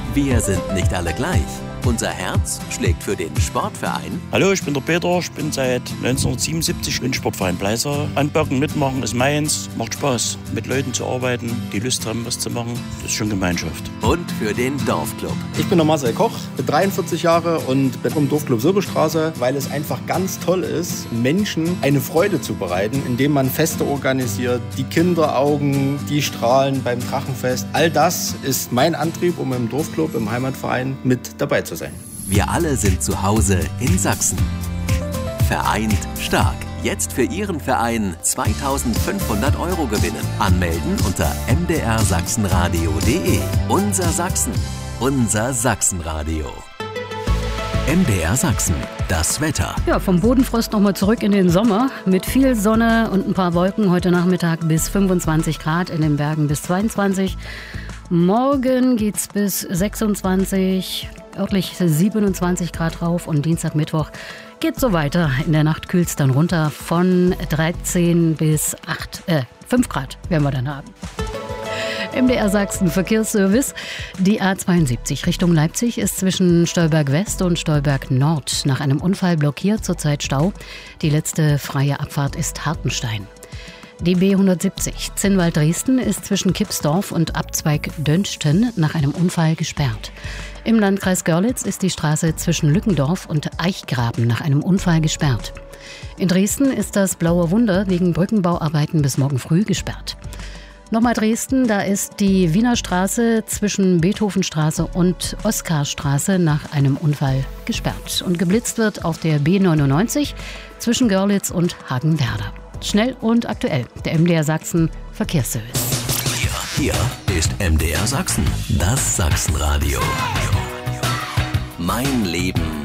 Wir sind nicht alle gleich. Unser Herz schlägt für den Sportverein. Hallo, ich bin der Peter. Ich bin seit 1977 im Sportverein Bleisau. Anpacken, mitmachen ist meins. Macht Spaß, mit Leuten zu arbeiten, die Lust haben, was zu machen. Das ist schon Gemeinschaft. Und für den Dorfclub. Ich bin der Marcel Koch, bin 43 Jahre und bin vom Dorfclub Silberstraße, weil es einfach ganz toll ist, Menschen eine Freude zu bereiten, indem man Feste organisiert, die Kinderaugen, die Strahlen beim Drachenfest. All das ist mein Antrieb, um im Dorfclub, im Heimatverein mit dabei zu sein. Wir alle sind zu Hause in Sachsen. Vereint stark. Jetzt für Ihren Verein 2.500 € gewinnen. Anmelden unter mdrsachsenradio.de. Unser Sachsen. Unser Sachsenradio. MDR Sachsen. Das Wetter. Ja, vom Bodenfrost nochmal zurück in den Sommer. Mit viel Sonne und ein paar Wolken. Heute Nachmittag bis 25 Grad, in den Bergen bis 22. Morgen geht's bis 26, örtlich 27 Grad rauf und Dienstag, Mittwoch geht so weiter. In der Nacht kühlt's dann runter von 13 bis 5 Grad werden wir dann haben. MDR Sachsen Verkehrsservice. Die A72 Richtung Leipzig ist zwischen Stolberg West und Stolberg Nord nach einem Unfall blockiert, zurzeit Stau. Die letzte freie Abfahrt ist Hartenstein. Die B170 Zinnwald-Dresden ist zwischen Kipsdorf und Abzweig Dönsten nach einem Unfall gesperrt. Im Landkreis Görlitz ist die Straße zwischen Lückendorf und Eichgraben nach einem Unfall gesperrt. In Dresden ist das Blaue Wunder wegen Brückenbauarbeiten bis morgen früh gesperrt. Nochmal Dresden, da ist die Wiener Straße zwischen Beethovenstraße und Oskarstraße nach einem Unfall gesperrt. Und geblitzt wird auf der B99 zwischen Görlitz und Hagenwerder. Schnell und aktuell, der MDR Sachsen Verkehrsservice. Hier ist MDR Sachsen, das Sachsenradio. Mein Leben